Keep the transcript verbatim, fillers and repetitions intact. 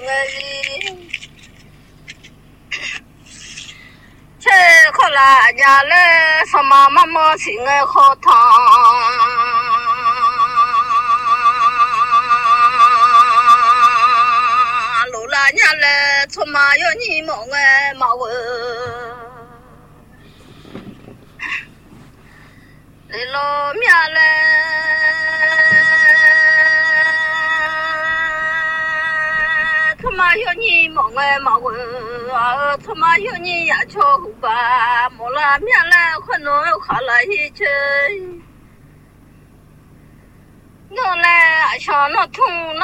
哎。这可来家嘞，什么妈妈亲爱好汤，路拉家嘞，什么有你梦哎毛问，来老面嘞。他妈有你梦哎毛问啊，他妈有你呀巧吧，莫拉面来可能花了一圈。我来想那痛那